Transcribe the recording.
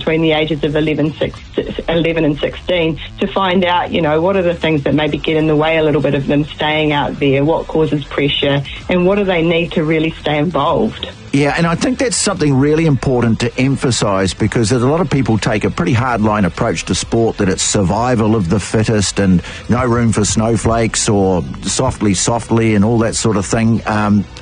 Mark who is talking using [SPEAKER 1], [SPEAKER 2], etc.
[SPEAKER 1] between the ages of 11 and 16 to find out, what are the things that maybe get in the way a little bit of them staying out there, what causes pressure, and what do they need to really stay involved.
[SPEAKER 2] Yeah, and I think that's something really important to emphasise, because a lot of people take a pretty hardline approach to sport, that it's survival of the fittest and no room for snowflakes or softly and all that sort of thing.